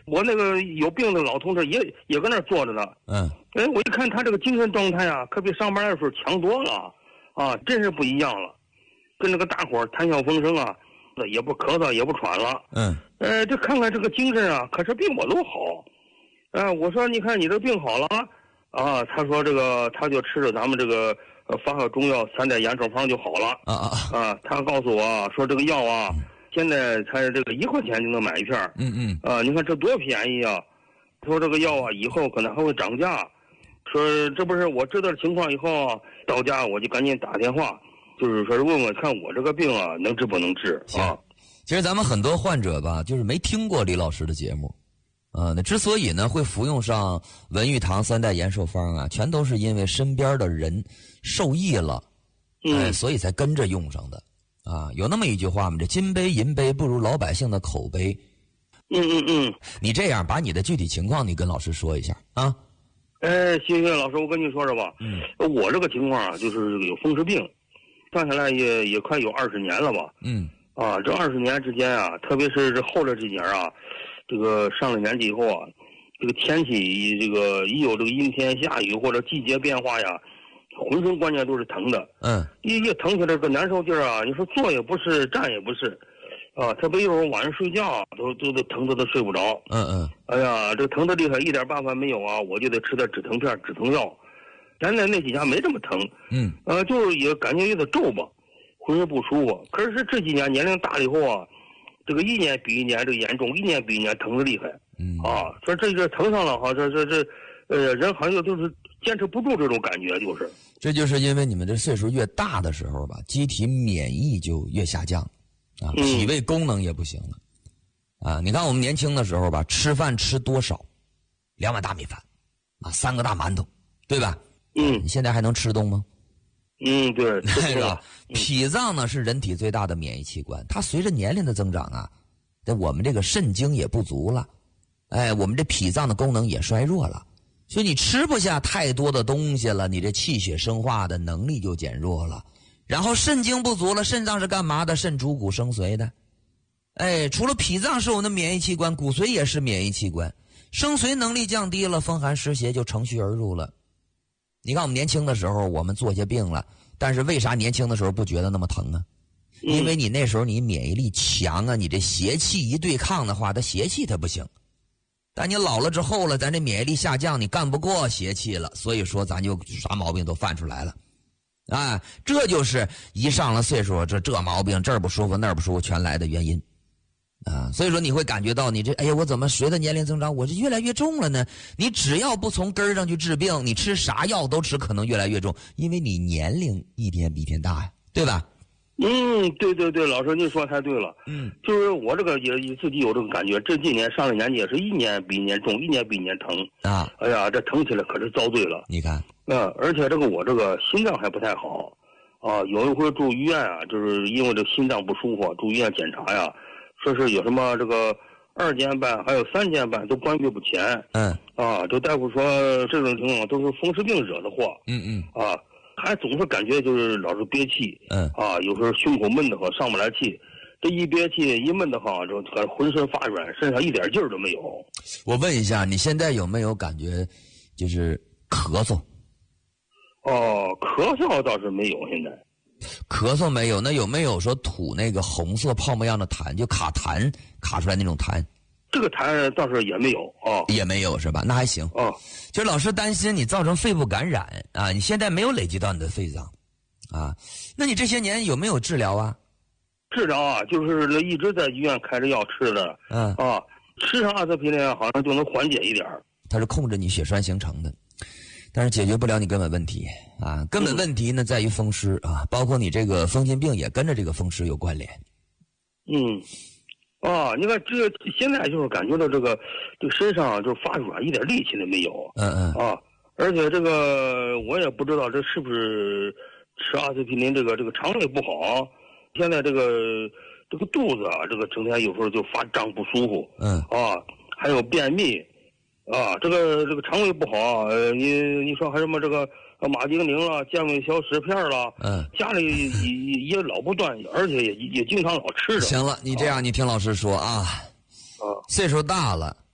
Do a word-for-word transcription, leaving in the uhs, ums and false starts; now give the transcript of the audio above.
我那个有病的老同志也也搁那儿坐着呢。 嗯， 哎，我一看他这个精神状态啊，可比上班的时候强多了啊，真是不一样了。跟这个大伙儿谈笑风生啊，也不咳嗽也不喘了。 嗯， 呃，这看看这个精神啊，可是比我都好。呃，我说你看你这病好了啊，他说这个他就吃着咱们这个呃发号中药三代延寿方就好了。 啊啊啊，他告诉我说这个药啊。嗯，现在才这个一块钱就能买一片。 嗯嗯， 啊，你看这多便宜啊！说这个药啊，以后可能还会涨价。说这不是我知道情况以后啊，到家我就赶紧打电话，就是说问问看我这个病啊能治不能治啊？ 其实咱们很多患者吧，就是没听过李老师的节目，啊，那之所以呢会服用上文玉堂三代延寿方啊，全都是因为身边的人受益了，哎， 嗯， 所以才跟着用上的。啊，有那么一句话嘛，这金杯银杯不如老百姓的口碑。 嗯嗯嗯， 你这样把你的具体情况你跟老师说一下啊。 哎，行行，老师，我跟你说说吧。 嗯， 我这个情况啊，就是有风湿病，算下来也也快有二十年了吧。 嗯， 啊，这二十年之间啊，特别是这后来这几年啊，这个上了年纪以后啊，这个天气这个一有这个阴天下雨或者季节变化呀。浑身关节都是疼的， 嗯， 一一疼起来个难受劲儿啊！你说坐也不是，站也不是，啊，特别有时候晚上睡觉都都都疼的都睡不着。 嗯嗯， 哎呀，这疼的厉害，一点办法没有啊！我就得吃点止疼片、止疼药。现在那几家没这么疼， 嗯， 呃，就是也感觉有点皱巴，浑身不舒服。可是这几年年龄大了以后啊，这个一年比一年这个严重，一年比一年疼的厉害。 嗯， 啊，说这这疼上了哈，这这这，呃，人好像就是坚持不住这种感觉，就是。 这就是因为你们这岁数越大的时候吧，机体免疫就越下降，啊，脾胃功能也不行了，啊，你看我们年轻的时候吧，吃饭吃多少，两碗大米饭，啊，三个大馒头，对吧？ 嗯， 你现在还能吃动吗？ 嗯，对， 那个脾脏呢是人体最大的免疫器官，它随着年龄的增长啊，这我们这个肾精也不足了，哎，我们这脾脏的功能也衰弱了。所以你吃不下太多的东西了，你这气血生化的能力就减弱了，然后肾精不足了，肾脏是干嘛的？肾主骨生髓的，哎，除了脾脏是我们的免疫器官，骨髓也是免疫器官，生髓能力降低了，风寒湿邪就乘虚而入了。你看我们年轻的时候，我们做些病了，但是为啥年轻的时候不觉得那么疼啊？因为你那时候你免疫力强啊，你这邪气一对抗的话，它邪气它不行。但你老了之后了，咱这免疫力下降，你干不过邪气了，所以说咱就啥毛病都犯出来了，啊，这就是一上了岁数，这这毛病这儿不舒服那儿不舒服全来的原因，啊，所以说你会感觉到你这，哎呀，我怎么随着年龄增长，我这越来越重了呢？你只要不从根儿上去治病，你吃啥药都吃可能越来越重，因为你年龄一天比一天大呀，对吧？ 嗯，对对对，老师您说太对了。嗯，就是我这个也也自己有这个感觉，这几年上了年纪也是一年比一年重，一年比一年疼啊。哎呀，这疼起来可是遭罪了。 你看， 嗯，而且这个我这个心脏还不太好啊，有一回住医院啊，就是因为这心脏不舒服，住医院检查呀，说是有什么这个二尖瓣还有三尖瓣都关闭不全。嗯，啊，这大夫说这种情况都是风湿病惹的祸。嗯嗯，啊。还总是感觉就是老是憋气，嗯啊，有时候胸口闷得慌，上不来气，这一憋气一闷得慌，就感觉浑身发软，身上一点劲儿都没有。 我问一下，你现在有没有感觉就是咳嗽？ 哦，咳嗽倒是没有，现在咳嗽没有，那有没有说吐那个红色泡沫样的痰，就卡痰卡出来那种痰？ 这个痰倒是也没有啊， 也没有是吧？那还行啊。其实老师担心你造成肺部感染啊，你现在没有累积到你的肺脏啊，那你这些年有没有治疗啊？ 治疗啊，就是一直在医院开着药吃的，嗯啊，吃上阿司匹林好像就能缓解一点。 它是控制你血栓形成的，但是解决不了你根本问题啊。根本问题呢在于风湿啊，包括你这个风湿病也跟着这个风湿有关联。 嗯。啊，你看这现在就是感觉到这个，这个身上就发软，一点力气都没有。嗯嗯。啊，而且这个我也不知道这是不是吃阿司匹林这个这个肠胃不好，现在这个这个肚子啊，这个整天有时候就发胀不舒服。嗯。啊，还有便秘，啊，这个这个肠胃不好，呃，你你说还什么这个马丁宁了、健胃消食片了，嗯，家里也也老不断，而且也也经常老吃着。 行了，你这样，你听老师说啊，啊，岁数大了，